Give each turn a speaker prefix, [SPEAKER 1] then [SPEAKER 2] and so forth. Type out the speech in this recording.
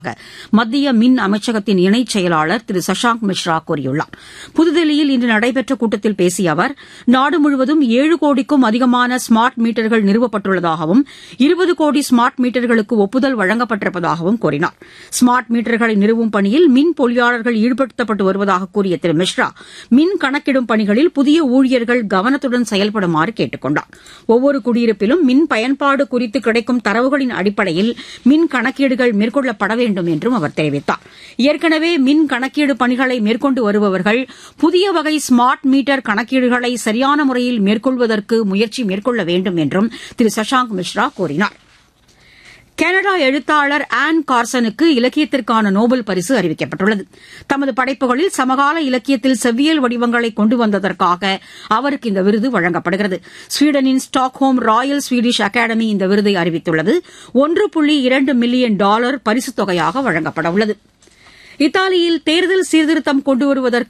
[SPEAKER 1] மத்திய மின் அமைச்சகத்தின் இணைச் செயலாளர் திரு சஷாங்க் மிஸ்ரா கூறியுள்ளார். புதுதில்லியில் இன்று நடைபெற்ற கூட்டத்தில் பேசிய அவர், நாடு முழுவதும் 7 கோடிக்கும் அதிகமான ஸ்மார்ட் மீட்டர்கள் நிறுவப்பட்டுள்ளதாகவும் 20 கோடி ஸ்மார்ட் மீட்டர்களுக்கு ஒப்புதல் வழங்கப்பட்டிருப்பதாகவும் கூறினார். ஸ்மார்ட் மீட்டர்களை நிறுவும் பணியில் மின் பொறியாளர்கள் ஈடுபடுத்தப்பட்டு வருவதாக கூறிய திரு மிஸ்ரா, மின் கணக்கிடும் பணிகளில் புதிய ஊழியர்கள் கவனத்துடன் செயல்படுமாறு கேட்டுக் கொண்டார். ஒவ்வொரு குடியிருப்பிலும் மின் பயன்பாடு குறித்து கிடைக்கும் தரவுகளின் அடிப்படையில் மின் கணக்கீடுகள் மேற்கொள்ளப்பட வேண்டும் என்றும் அவர் தெரிவித்தார். ஏற்கனவே மின் கணக்கீடு பணிகளை மேற்கொண்டு வருபவர்கள் புதிய வகை ஸ்மார்ட் மீட்டர் கணக்கீடுகளை சரியான முறையில் மேற்கொள்வதற்கு முயற்சி மேற்கொள்ள வேண்டும் என்றும் திரு சஷாங்க் மிஸ்ரா கூறினார். கனடா எழுத்தாளர் ஆன் கார்சனுக்கு இலக்கியத்திற்கான நோபல் பரிசு அறிவிக்கப்பட்டுள்ளது. தமது படைப்புகளில் சமகால இலக்கியத்தில் செவ்வியல் வடிவங்களை கொண்டு வந்ததற்காக அவருக்கு இந்த விருது வழங்கப்படுகிறது. ஸ்வீடனின் ஸ்டாக்ஹோம் ராயல் ஸ்வீடிஷ் அகாடமி இந்த விருதை அறிவித்துள்ளது. $1.2 மில்லியன் பரிசுத் தொகையாக வழங்கப்படவுள்ளது. இத்தாலியில் தேர்தல் சீர்திருத்தம் கொண்டுவருவதற்கு